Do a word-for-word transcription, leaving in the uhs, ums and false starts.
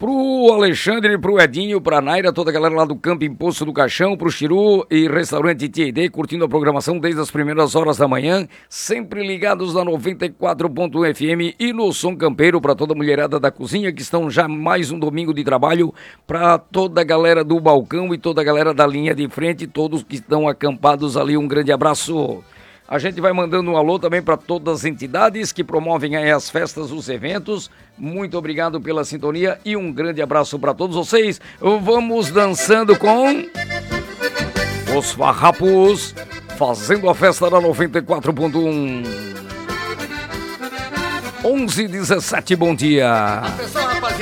Pro Alexandre, pro Edinho, pra Naira, toda a galera lá do Camping Poço do Caixão, pro Chiru e Restaurante T e D, curtindo a programação desde as primeiras horas da manhã, sempre ligados na noventa e quatro ponto um F M e no Som Campeiro, pra toda a mulherada da cozinha que estão já mais um domingo de trabalho, pra toda a galera do balcão e toda a galera da linha de frente, todos que estão acampados ali, um grande abraço. A gente vai mandando um alô também para todas as entidades que promovem aí as festas, os eventos. Muito obrigado pela sintonia e um grande abraço para todos vocês. Vamos dançando com os Farrapos, fazendo a festa da noventa e quatro ponto um. onze e dezessete, bom dia.